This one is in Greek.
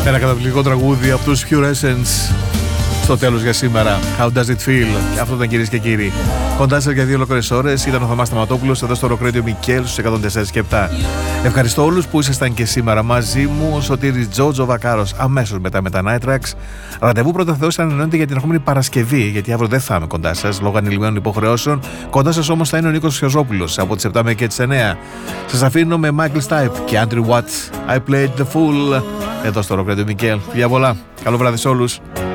Ένα καταπληκτικό τραγούδι από τους Pure Essence στο τέλος για σήμερα. How does it feel? Και αυτό ήταν, κυρίες και κύριοι. Κοντά σας για 2 ολόκληρες ώρες ήταν ο Θωμάς Σταματόπουλος εδώ στο Rock Radio Μικέλ στους 104 και 7. Ευχαριστώ όλους που ήσασταν και σήμερα μαζί μου. Ο Σωτήρης Τζότζο Βακάρος αμέσως μετά με τα Night Tracks. Ραντεβού πρώτα Θεός ανανεώνεται για την ερχόμενη Παρασκευή, γιατί αύριο δεν θα είμαι κοντά σας λόγω ανηλυμένων υποχρεώσεων. Κοντά σας όμως θα είναι ο Νίκος Φιωζόπουλος από τις 7 και τις 9. Σας αφήνω με Michael Stipe και Andrew Watt. I played the fool εδώ στο Rock Radio Μικέλ. Φιλιά πολλά. Καλό βράδυ σε όλους.